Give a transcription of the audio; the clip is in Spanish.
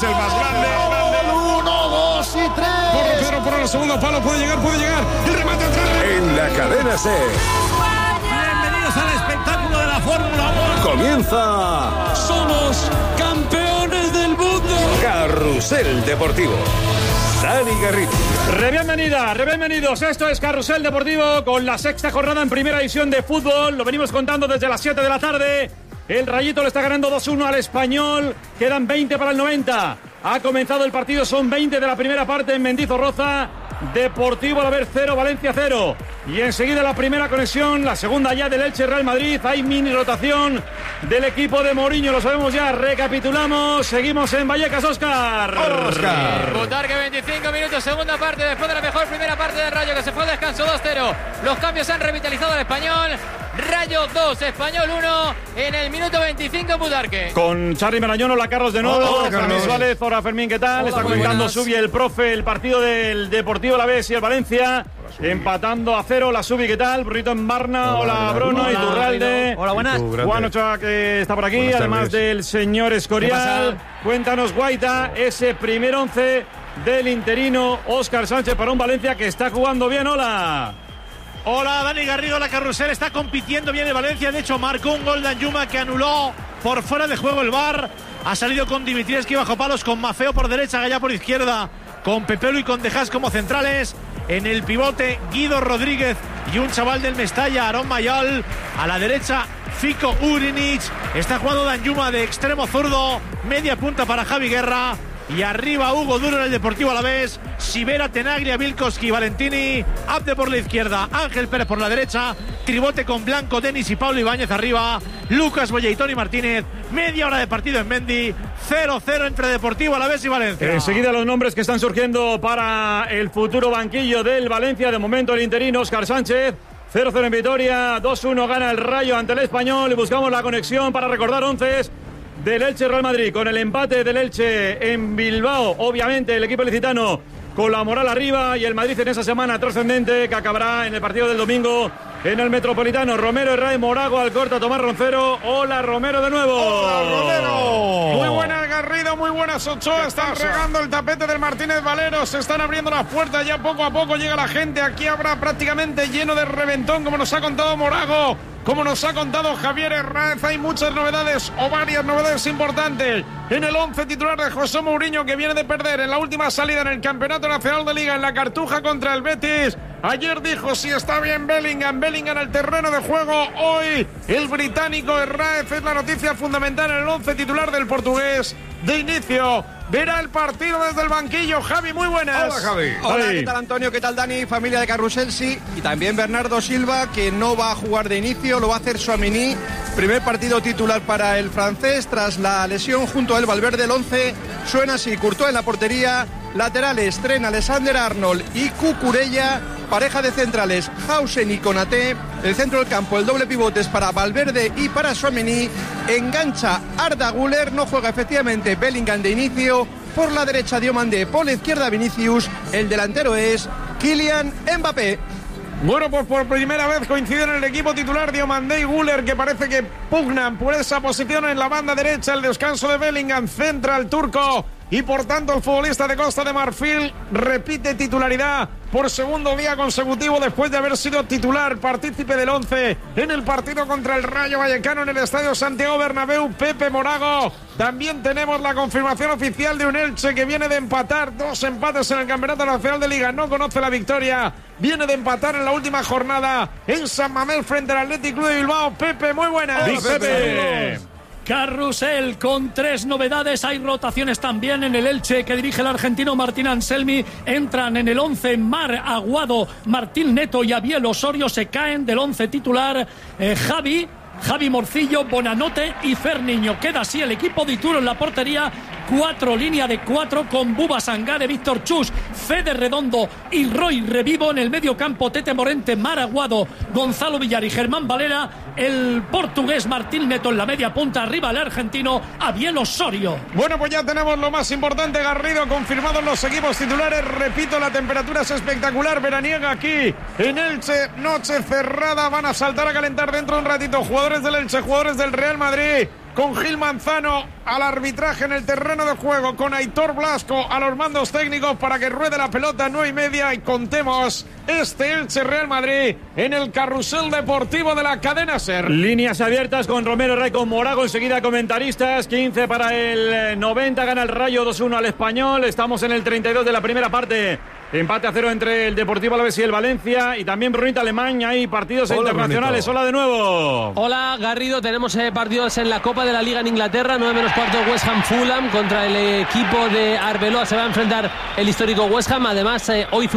el más grande. 1, 2 y 3. Corre por el segundo palo, puede llegar. El remate atrás. En la cadena SER. Bienvenidos al espectáculo de la Fórmula 1. Comienza. Somos campeones del mundo. Carrusel Deportivo. Dani Garrido. Bienvenidos. Esto es Carrusel Deportivo con la sexta jornada en primera división de fútbol. Lo venimos contando desde las 7 de la tarde. El Rayito le está ganando 2-1 al Español. Quedan 20 para el 90. Ha comenzado el partido, son 20 de la primera parte en Mendizorroza. Deportivo Alavés 0, Valencia 0. Y enseguida la primera conexión, la segunda ya del Elche Real Madrid. Hay mini rotación del equipo de Mourinho, lo sabemos ya. Recapitulamos, seguimos en Vallecas, Óscar. Butarque 25 minutos, segunda parte, después de la mejor primera parte de Rayo, que se fue al descanso 2-0. Los cambios han revitalizado al Español. Rayo 2, Español 1 en el minuto 25 Butarque. Con Charly Marañón, hola Carlos de nuevo. Hola, Carlos. Suárez, hola Fermín, ¿qué tal? Hola, Está muy comentando buenas. Subi, el profe, el partido del Deportivo Alavés y el Valencia. Empatando a 0, la Subi, ¿qué tal? Burrito en Barna, hola Bruno, Iturralde. Hola, buenas. Juan Ochoa, que está por aquí, Buenas además tardes. del señor Escorial. Cuéntanos, Guaita, ese primer 11 del interino Óscar Sánchez para un Valencia que está jugando bien, hola. Hola, Dani Garrido, la Carrusel está compitiendo bien el Valencia. De hecho, marcó un gol de Anjuma que anuló por fuera de juego el VAR. Ha salido con Dimitrievski bajo palos, con Mafeo por derecha, Gallá por izquierda, con Pepelu y con Dejas como centrales. En el pivote, Guido Rodríguez y un chaval del Mestalla, Aarón Mayol. A la derecha, Fico Urinic. Está jugando Danjuma de extremo zurdo. Media punta para Javi Guerra. Y arriba Hugo Duro en el Deportivo Alavés. Sivera, Tenaglia, Vilkoski, Valentini. Abde por la izquierda, Ángel Pérez por la derecha. Tribote con Blanco, Denis y Pablo Ibáñez arriba. Lucas Boya y Toni Martínez. Media hora de partido en Mendy. 0-0 entre Deportivo Alavés y Valencia. Enseguida los nombres que están surgiendo para el futuro banquillo del Valencia. De momento el interino Óscar Sánchez. 0-0 en Vitoria, 2-1 gana el Rayo ante el Español y buscamos la conexión para recordar 11 del Elche Real Madrid. Con el empate del Elche en Bilbao, obviamente el equipo licitano con la moral arriba y el Madrid en esa semana trascendente que acabará en el partido del domingo en el Metropolitano. Romero, Herrera, Morago, Alcorta, Tomás Roncero. Hola Romero de nuevo. ¡Hola, Romero! Muy buenas, Garrido, muy buenas, Ochoa. Están regando el tapete del Martínez Valero. Se están abriendo las puertas. Ya poco a poco llega la gente. Aquí habrá prácticamente lleno de reventón, como nos ha contado Morago, como nos ha contado Javier Hernández. Hay muchas novedades o varias novedades importantes en el 11 titular de José Mourinho, que viene de perder en la última salida en el Campeonato Nacional de Liga en la Cartuja contra el Betis. Ayer dijo si está bien Bellingham al terreno de juego. Hoy el británico Hernández es la noticia fundamental en el 11 titular del portugués de inicio. Verá el partido desde el banquillo. Javi, muy buenas. Hola, Javi. Hola, ¿qué tal Antonio? ¿Qué tal Dani? Familia de Carrusel, sí. Y también Bernardo Silva, que no va a jugar de inicio, lo va a hacer Tchouaméni. Primer partido titular para el francés tras la lesión junto a él Valverde. El 11 suena así: Courtois en la portería, laterales Tren, Alexander Arnold y Cucurella, pareja de centrales Hausen y Konaté. El centro del campo, el doble pivotes para Valverde y para Tchouaméni. Engancha Arda Güler, no juega efectivamente Bellingham de inicio. Por la derecha Diomandé, por la izquierda Vinicius. El delantero es Kylian Mbappé. Bueno, pues por primera vez coinciden en el equipo titular Diomandé y Güler, que parece que pugnan por esa posición en la banda derecha. El descanso de Bellingham centra al turco y por tanto el futbolista de Costa de Marfil repite titularidad por segundo día consecutivo después de haber sido titular, partícipe del 11 en el partido contra el Rayo Vallecano en el Estadio Santiago Bernabéu, Pepe Morago. También tenemos la confirmación oficial de un Elche que viene de empatar 2 empates en el Campeonato Nacional de Liga, no conoce la victoria, viene de empatar en la última jornada en San Mamés frente al Athletic Club de Bilbao. Pepe, muy buenas. Big Pepe. Carrusel con 3 novedades. Hay rotaciones también en el Elche que dirige el argentino Martín Anselmi. Entran en el 11 Mar Aguado, Martín Neto y Abiel Osorio. Se caen del 11 titular Javi Morcillo, Bonanote y Ferniño. Queda así el equipo de Ituro en la portería. 4, línea de 4 con Buba Sangare, Víctor Chus, Fede Redondo y Roy Revivo. En el medio campo Tete Morente, Maraguado, Gonzalo Villar y Germán Valera. El portugués Martín Neto en la media punta. Arriba el argentino Abiel Osorio. Bueno, pues ya tenemos lo más importante, Garrido, confirmados los equipos titulares. Repito, la temperatura es espectacular, veraniega aquí en Elche, noche cerrada. Van a saltar a calentar dentro de un ratito jugadores del Elche, jugadores del Real Madrid. con Gil Manzano al arbitraje en el terreno de juego, con Aitor Blasco a los mandos técnicos para que ruede la pelota 9:30 y contemos este Elche Real Madrid en el carrusel deportivo de la cadena SER. Líneas abiertas con Romero, Ray, con Morago, enseguida comentaristas. 15 para el 90, gana el Rayo 2-1 al Español. Estamos en el 32 de la primera parte. Empate a 0 entre el Deportivo Alavés y el Valencia. Y también Brunita Alemán. Hay partidos internacionales. Hola de nuevo. Hola Garrido, tenemos partidos en la Copa de la Liga en Inglaterra. 9:15 West Ham Fulham contra el equipo de Arbeloa. Se va a enfrentar el histórico West Ham. Además, hoy